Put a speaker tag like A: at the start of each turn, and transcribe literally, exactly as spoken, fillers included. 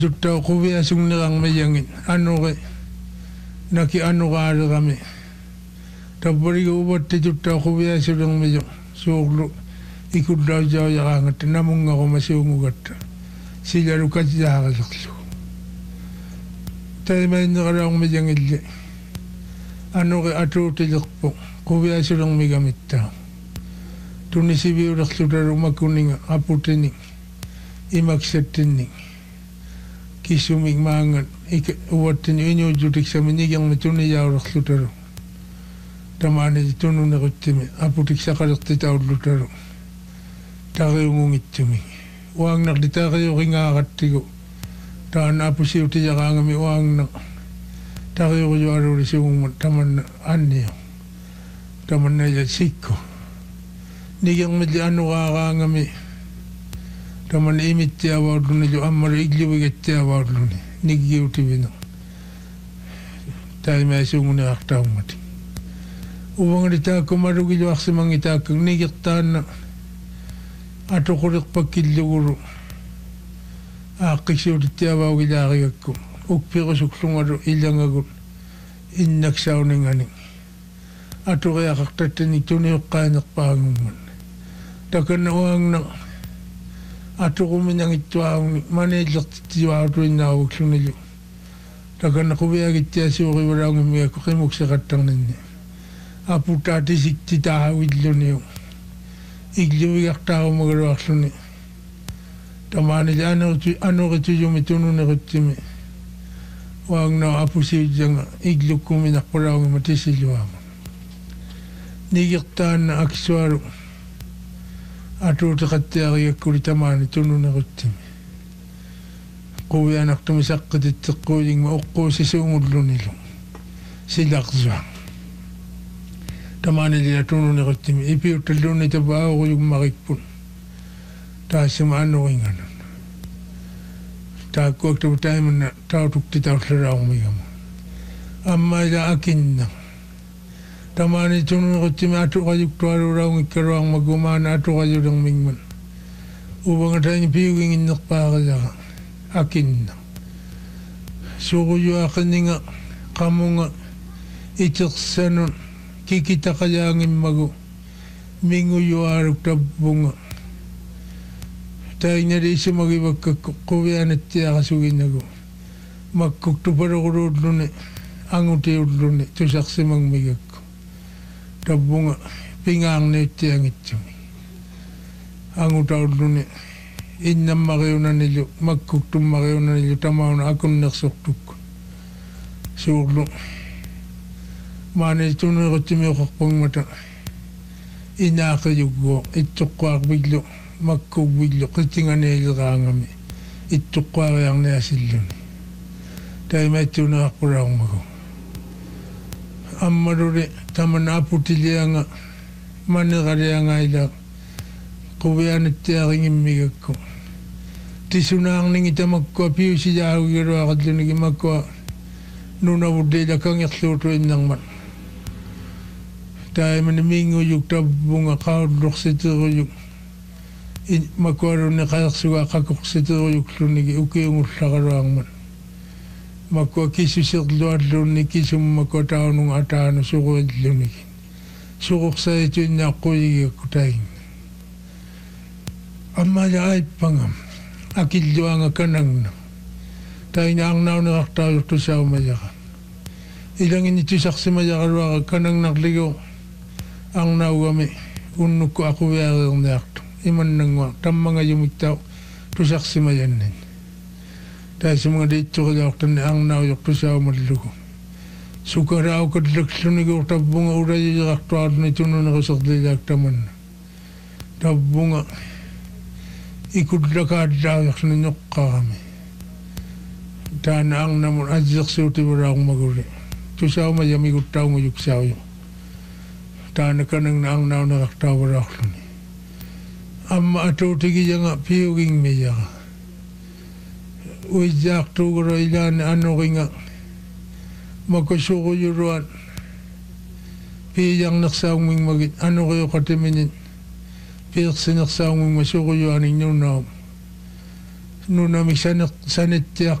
A: Tutta kuvia sunnerang mayangin anore naki anurare kami tabari ubat tutta kuvia sunnerang mayang soglo ikut daw jaw yarangat namung ako masiungugat sila lukat jaga sakso tayo may nakarang mayangin anore ato tilakpo kuvia sunnerang migamit tao tunisibi urak sudaro makuning aputining imaksetining kisuming mangan ik uwatin inyo judik sa minigang matuni yawrak lutaro tamani tunu na kutimi aputik sa kalakti tawad lutaro takayungungit tumi uang nakdita kayo kingakatigo taan apu siyo tiya kangami uang nak takayo kayo aruri siyong taman anyo taman na yasiko nigang medli ano kakangami taman imit tiya wawad luni jo amar igliwigat tiya wawad luni nigiw tibino tayo may siyong unaktaw mati uwang rita kumarugil waksi mangitakang nigiktaan na ato kurik pagkiluguro akisyo tiya wawag ilaki ako ukpiro suklong aro ilang agon innaksaw ning aning ato kaya kaktatin ito niyok kanak pangungan takan na uwang na ato kuminang ito ang manilak tiwa ato inawag sunilyo takan na kubiyagit tiya siyo kiwala ang umiya ko kimok sa katang ninyo apo tati sikti tahawid lo niyo igliwiyak tao magarawak suni tamani di ano kito yung mituno na kutimi wag na apo siyo diyang igluk kuminak para ang matisilyo ako nigiktaan na akiswaro ato takatiyari kuritamani tuno na kutimi kuya anak tumisak katitak ko yung maukko si sungudlo nilo silakzwang tamani nila tuno na kutimi ipiyo talo na tabao ko yung makikpun taas yung maano ko yung ano taag ko aktaw tayo man na tao tuktitaw sa raong may gamo amma ila akin na tamani tuno na kutimi ato kayuk tuwaro raong ikarawang magumana ato kayo ng mingman upang tayo yung piyuging inakpaka akin na sukuyo akin nga kamo nga itiksanon kikita kaya ngin mago minguyo arok tabunga tayo nga rin siya magibag kuwian at tiya kasugin ako magkukto para ko rodlo ni ang uti rodlo ni tusak si mangmigag ko tabunga pingang na tiya ngit yumi ang uta rodlo ni inam makayo na nilyo magkukto makayo na nilyo tamaw na akong naksuktuk ko surlo mani tuno ko timi ko kakpong mata inakayog ko itukwa biglo magkubiglo katingan nila kangami itukwa kayang nasilyo ni tayo may tuno ako raw ako amaruri taman aputili nga manikari nga ila kuwian at tiyaking imigag ko tisunang ning ita magkwapiyo siya ako giro akad lunig magkwa nunawudila kang yaklutuin ng man tayo manimingo yung tabunga kaudlok sa tiro yung magkwaro na kayaksuga kakok sa tiro yung lunig uki yung usakarang man magkwa kisu siklo at lunig kisu magkwa tao nung atano suko at lunig sukok sa ito na kuya kutayin amaya ay pangam akilyo ang kanang na tayo na ang naw nakaktayo to sa umayaka ilang initisak si mayaka kanang nakligaw ang nawami unuk ko ako wala ng nakto iman nang wa tam mga yumitaw tusak si mayanin dahil sa mga dito kaya ako ang nawyok to sa umadlugo sukaraw kadlak sunigaw tabunga uray yaktuad na ito na nakasakdilag taman tabunga ikudlakad dayak sa ninyok kami dana ang namun adyak siuti wala akong maguli tusaw mayami kutaw mo yuksaw yung dana ka nang naang naw nakaktaw wala ako ni amma ato tigi nga piyuging meya ka uidyak tuguro ilan ano kinga magkasuko yuruan piyang naksawang ming magit ano kayo katiminin piyak sinaksaw mong masuko yuan inyo na nuna mi sanet sanet